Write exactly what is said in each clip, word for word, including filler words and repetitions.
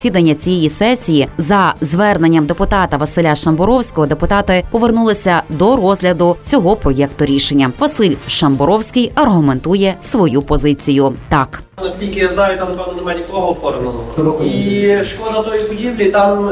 Засідання цієї сесії за зверненням депутата Василя Шамборовського депутати повернулися до розгляду цього проєкту рішення. Василь Шамборовський аргументує свою позицію так. Наскільки я знаю, там немає нікого оформленого. І шкода тої будівлі, там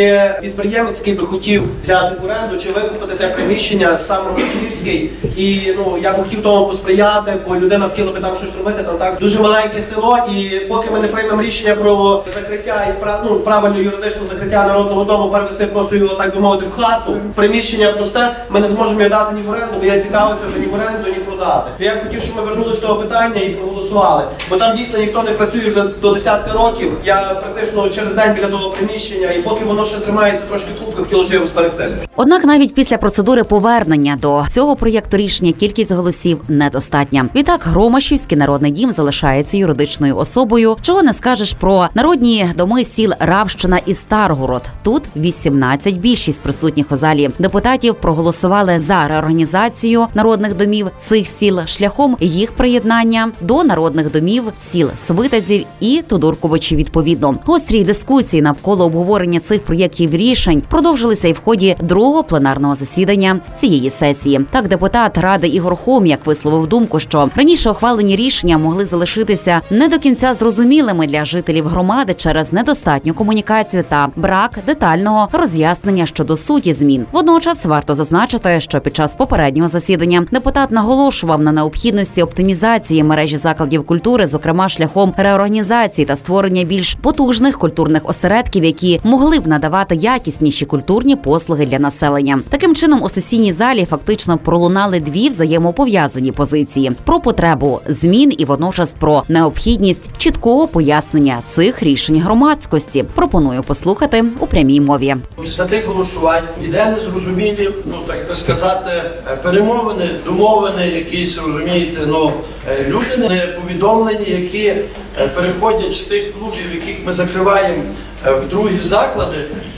є підприємець, який би хотів взяти в оренду чи викупити те приміщення, сам Ромашківський. І ну, я б хотів тому посприяти, бо людина хотіла би там щось робити. Там так дуже маленьке село, і поки ми не приймемо рішення про закриття і ну, правильно юридичне закриття Народного дому, перевести просто його, так би мовити, в хату, приміщення просте, ми не зможемо його дати ні в оренду, бо я цікавився вже ні в оренду, ні продати. Я б хотів, щоб ми вернулися з того питання і проголосували. Бо там дійсно ніхто не працює вже до десятки років. Я практично через день біля того приміщення, і поки воно ще тримається трошки купки, хотілося його зберегти. Однак навіть після процедури повернення до цього проєкту рішення кількість голосів недостатня. Відтак Ромашівський народний дім залишається юридичною особою. Чого не скажеш про народні доми сіл Равщина і Старгород. Тут вісімнадцять більшість присутніх у залі депутатів проголосували за реорганізацію народних домів цих сіл шляхом їх приєднання до народних домів сіл Свитязів і Тодурковичі відповідно. Гострі дискусії навколо обговорення цих проєктів рішень продовжилися і в ході другого пленарного засідання цієї сесії. Так, депутат Ради Ігор Хом'як висловив думку, що раніше ухвалені рішення могли залишитися не до кінця зрозумілими для жителів громади через недостатню комунікацію та брак детального роз'яснення щодо суті змін. Водночас варто зазначити, що під час попереднього засідання депутат наголошував на необхідності оптимізації мережі закладів культури, зокрема шляхом реорганізації та створення більш потужних культурних осередків, які могли б надавати якісніші культурні послуги для населення. Таким чином, у сесійній залі фактично пролунали дві взаємопов'язані позиції – про потребу змін і водночас про необхідність чіткого пояснення цих рішень громадськості. Пропоную послухати у прямій мові. Після тих голосувань іде незрозумілі, ну так би сказати, перемовини, домовини, якісь, розумієте, ну люди не повідомлені, які переходять з тих клубів, яких ми закриваємо в другі заклади.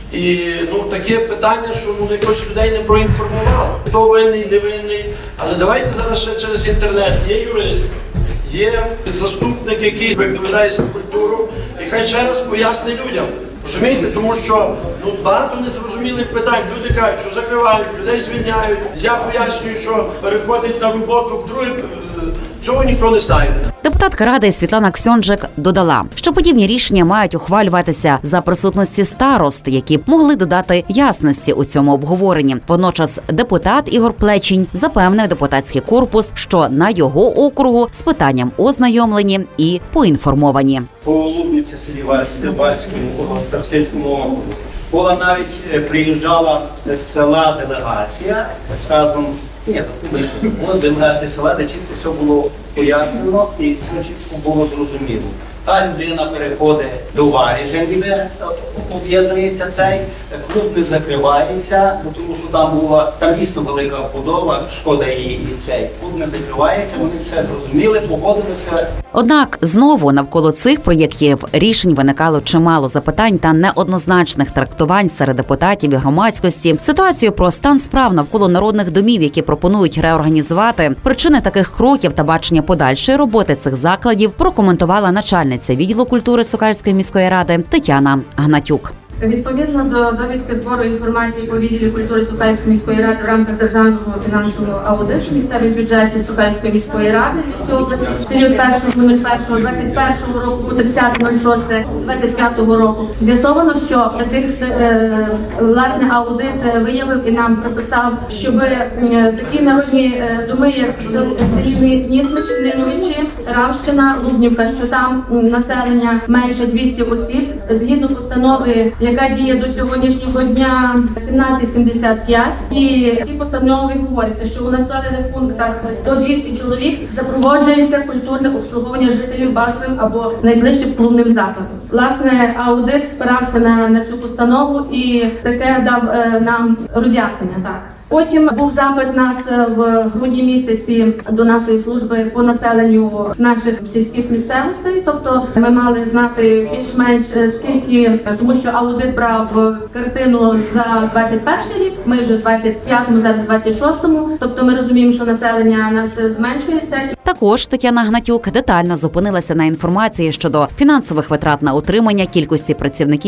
І ну таке питання, що ну, якось людей не проінформували. Хто винний, не винний. Але давайте зараз ще через інтернет. Є юрист, є заступник, який відповідає за культуру, і хай ще раз пояснить людям. Розумієте? Тому що ну, багато незрозумілих питань. Люди кажуть, що закривають, людей звільняють. Я пояснюю, що переходить на роботу в друге. Цього ніхто не знає. Депутатка Ради Світлана Ксьонджик додала, що подібні рішення мають ухвалюватися за присутності старост, які б могли додати ясності у цьому обговоренні. Водночас депутат Ігор Плечінь запевнив депутатський корпус, що на його округу з питанням ознайомлені і поінформовані. По Лубниці, селі Вальському, Старосинському округу була навіть приїжджала з села делегація разом. Ні, за делегація села, де чітко все було пояснено і все чітко було зрозуміло. Та людина переходить до Варіжа, де об'єднується цей, клуб не закривається, тому що там була, там дійсно велика вбудова, шкода її і цей. Клуб не закривається, вони все зрозуміли, погодилися. Однак знову навколо цих проєктів рішень виникало чимало запитань та неоднозначних трактувань серед депутатів і громадськості. Ситуацію про стан справ навколо народних домів, які пропонують реорганізувати, причини таких кроків та бачення подальшої роботи цих закладів прокоментувала начальниця відділу культури Сокальської міської ради Тетяна Гнатюк. Відповідно до довідки збору інформації по відділі культури Сокальської міської ради в рамках державного фінансового аудиту місцевих бюджетів Сокальської міської ради Львівської області в період першого першого двадцять першого року по тридцяте шосте двадцять п'ятого року з'ясовано, що таких е, власне аудит виявив і нам прописав, щоб е, такі народні е, доми, як в селі Нісмич, Ниновичі, Равщина, Лубнівка, що там населення менше двісті осіб, згідно постанови, яка діє до сьогоднішнього дня сімнадцять сімдесят п'ять. І в цій постанові говориться, що у населених пунктах сто-двісті чоловік запроваджується культурне обслуговування жителів базовим або найближчим клубним закладом. Власне, аудит спирався на, на цю постанову і таке дав е, нам роз'яснення. Так. Потім був запит нас в грудні місяці до нашої служби по населенню наших сільських місцевостей. Тобто ми мали знати більш-менш скільки, тому що аудит брав картину за двадцять перший рік, ми вже в двадцять п'ятому, зараз в двадцять шостому. Тобто ми розуміємо, що населення у нас зменшується. Також Тетяна Гнатюк детально зупинилася на інформації щодо фінансових витрат на утримання кількості працівників